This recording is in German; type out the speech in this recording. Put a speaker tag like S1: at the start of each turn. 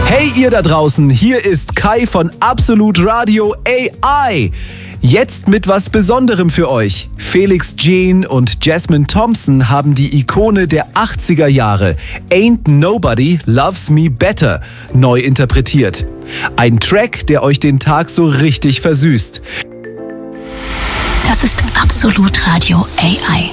S1: Hey ihr da draußen, hier ist Kai von Absolut Radio AI. Jetzt mit was Besonderem für euch. Felix Jean und Jasmine Thompson haben die Ikone der 80er Jahre Ain't Nobody Loves Me Better neu interpretiert. Ein Track, der euch den Tag so richtig versüßt.
S2: Das ist Absolut Radio AI.